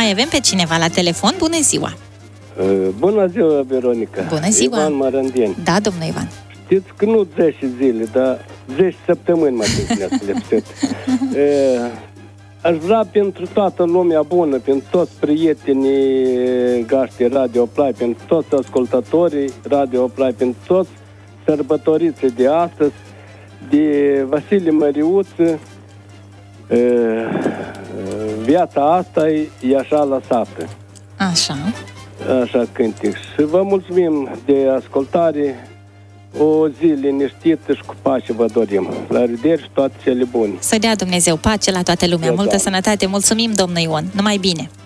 Mai avem pe cineva la telefon. Bună ziua! Bună ziua, Veronica! Bună ziua! Ivan Mărândien. Da, domnule Ivan. Știți că nu 10 zile, dar 10 săptămâni mă ne-ați lipsit. Aș vrea pentru toată lumea bună, pentru toți prietenii gaștii Radio Play, pentru toți ascultătorii Radio Play, pentru toți sărbătoriții de astăzi, de Vasile Măriuță, viața asta e așa lăsată. Așa. Așa cântic. Și vă mulțumim de ascultare. O zi liniștită și cu pace vă dorim. La revedere și toate cele bune. Să dea Dumnezeu pace la toată lumea. Multă sănătate. Mulțumim, domnul Ion. Numai bine.